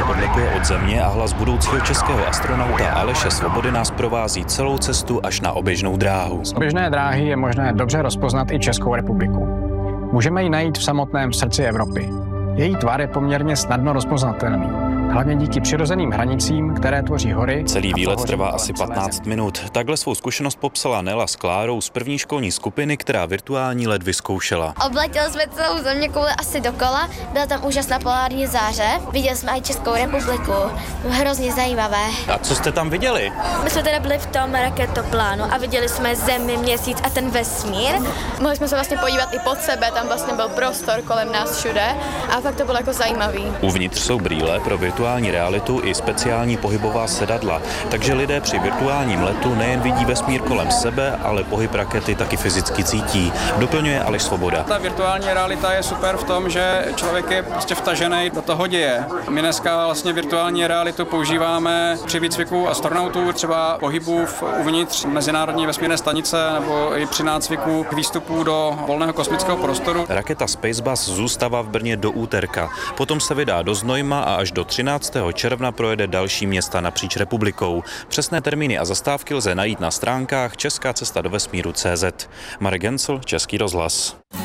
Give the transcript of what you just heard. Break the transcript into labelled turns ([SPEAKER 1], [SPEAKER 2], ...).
[SPEAKER 1] odlepuje od Země a hlas budoucího českého astronauta Aleše Svobody nás provází celou cestu až na oběžnou dráhu.
[SPEAKER 2] Z oběžné dráhy je možné dobře rozpoznat i Českou republiku. Můžeme ji najít v samotném srdci Evropy. Její tvar je poměrně snadno rozpoznatelný, hlavně díky přirozeným hranicím, které tvoří hory.
[SPEAKER 1] Celý výlet trvá asi 15 minut. Takhle svou zkušenost popsala Nela s Klárou z první školní skupiny, která virtuální let vyzkoušela.
[SPEAKER 3] Obletěli jsme celou zeměkouli asi dokola, byla tam úžasná polární záře, viděli jsme i Českou republiku, hrozně zajímavé.
[SPEAKER 1] A co jste tam viděli?
[SPEAKER 4] My jsme teda byli v tom raketoplánu a viděli jsme Zemi, Měsíc a ten vesmír.
[SPEAKER 5] Mohli jsme se vlastně podívat i pod sebe, tam vlastně byl prostor kolem nás všude a fakt to bylo jako zajímavý.
[SPEAKER 1] Uvnitř jsou brýle pro virtuální realitu i speciální pohybová sedadla, takže lidé při virtuálním letu nejen vidí vesmír kolem sebe, ale pohyb rakety taky fyzicky cítí. Doplňuje Aleš Svoboda.
[SPEAKER 6] Ta virtuální realita je super v tom, že člověk je prostě vtažený do toho děje. My dneska vlastně virtuální realitu používáme při výcviku astronautů, třeba pohybů uvnitř mezinárodní vesmírné stanice nebo i při nácviku k výstupu do volného kosmického prostoru.
[SPEAKER 1] Raketa Spacebus zůstává v Brně do úterka. Potom se vydá do Znojma a až do 13. června projede další města napříč republikou. Přesné termíny a zastávky lze najít na stránkách Česká cesta do vesmíru.cz. Marek Gencl, Český rozhlas.